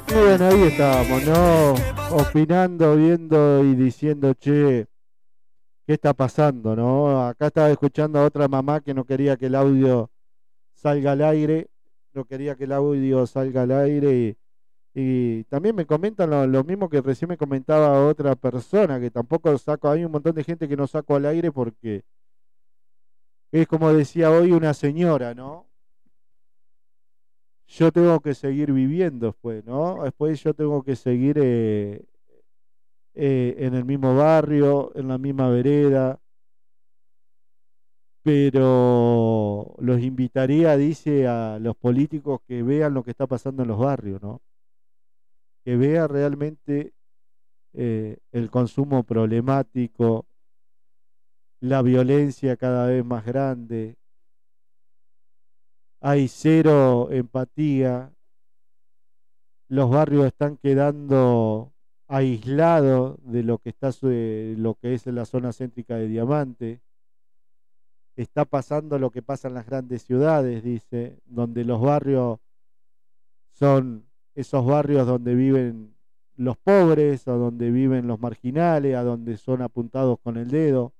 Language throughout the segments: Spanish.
Y bueno, ahí estábamos, ¿no? Opinando, viendo y diciendo, che, ¿qué está pasando, no? Acá estaba escuchando a otra mamá que no quería que el audio salga al aire, no quería que el audio salga al aire y también me comentan lo mismo que recién me comentaba otra persona, que tampoco saco, hay un montón de gente que no saco al aire porque es como decía hoy una señora, ¿no? Yo tengo que seguir viviendo después, ¿no? Después yo tengo que seguir en el mismo barrio, en la misma vereda, pero los invitaría, dice, a los políticos que vean lo que está pasando en los barrios, ¿no? Que vean realmente el consumo problemático, la violencia cada vez más grande, hay cero empatía, los barrios están quedando aislados de lo que está lo que es la zona céntrica de Diamante. Está pasando lo que pasa en las grandes ciudades, dice, donde los barrios son esos barrios donde viven los pobres, o donde viven los marginales, a donde son apuntados con el dedo.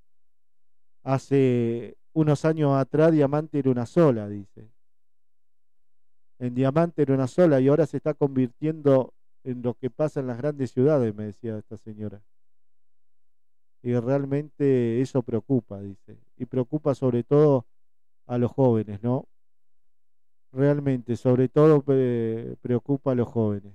Hace unos años atrás Diamante era una sola, dice. En Diamante era una sola y ahora se está convirtiendo en lo que pasa en las grandes ciudades, me decía esta señora. Y realmente eso preocupa, dice. Y preocupa sobre todo a los jóvenes, ¿no? Realmente, sobre todo preocupa a los jóvenes.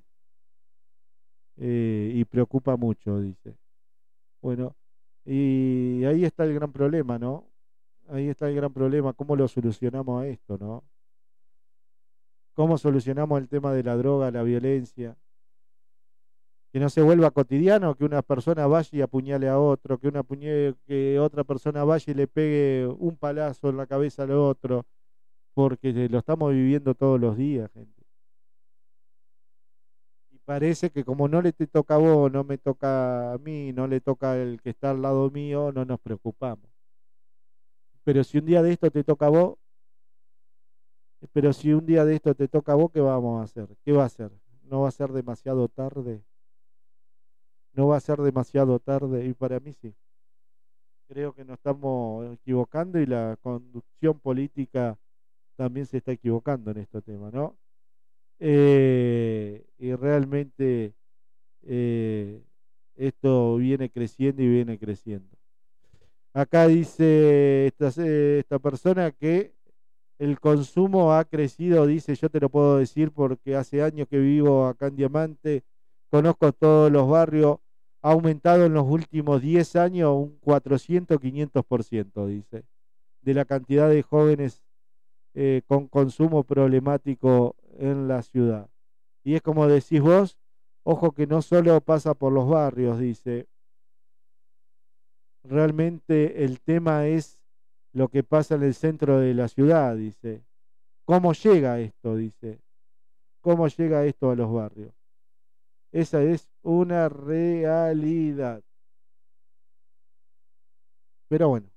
Y preocupa mucho, dice. Bueno, y ahí está el gran problema, ¿no? Ahí está el gran problema, ¿cómo lo solucionamos a esto, ¿no? ¿Cómo solucionamos el tema de la droga, la violencia? Que no se vuelva cotidiano, que una persona vaya y apuñale a otro, que otra persona vaya y le pegue un palazo en la cabeza al otro, porque lo estamos viviendo todos los días, gente. Y parece que como no le te toca a vos, no me toca a mí, no le toca el que está al lado mío, no nos preocupamos. Pero si un día de esto te toca a vos, pero si un día de esto te toca a vos, ¿qué vamos a hacer? ¿Qué va a hacer? ¿No va a ser demasiado tarde? ¿No va a ser demasiado tarde? Y para mí sí. Creo que nos estamos equivocando y la conducción política también se está equivocando en este tema, ¿no? Y realmente eh, esto viene creciendo y viene creciendo. Acá dice esta persona que el consumo ha crecido, dice, yo te lo puedo decir porque hace años que vivo acá en Diamante, conozco todos los barrios, ha aumentado en los últimos 10 años un 400-500%, dice, de la cantidad de jóvenes con consumo problemático en la ciudad. Y es como decís vos, ojo que no solo pasa por los barrios, dice, realmente el tema es lo que pasa en el centro de la ciudad, dice. ¿Cómo llega esto? Dice. ¿Cómo llega esto a los barrios? Esa es una realidad. Pero bueno,